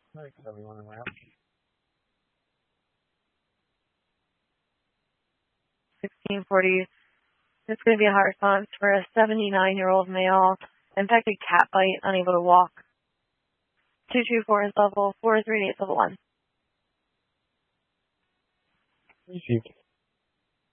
Thanks, everyone around. 1640. It's going to be a hot response for a 79-year-old male. Infected cat bite, unable to walk. 224 is level 438, level 1. Received.